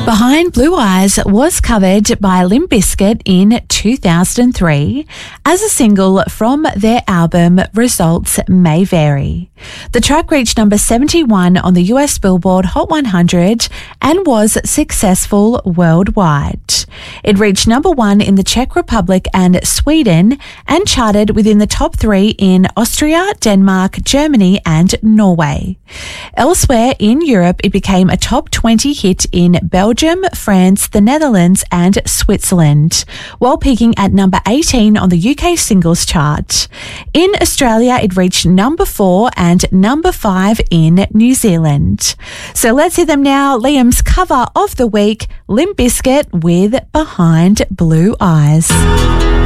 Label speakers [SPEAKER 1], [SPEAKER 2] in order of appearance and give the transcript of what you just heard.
[SPEAKER 1] Behind Blue Eyes was covered by Limp Bizkit in 2003 as a single from their album Results May Vary. The track reached number 71 on the US Billboard Hot 100 and was successful worldwide. It reached number 1 in the Czech Republic and Sweden and charted within the top 3 in Austria, Denmark, Germany and Norway. Elsewhere in Europe, it became a top 20 hit in Belgium, France, the Netherlands and Switzerland, while peaking at number 18 on the UK singles chart. In Australia, it reached number 4 and number 5 in New Zealand. So let's hear them now. Liam's cover of the week, Limp Bizkit with Behind Blue Eyes.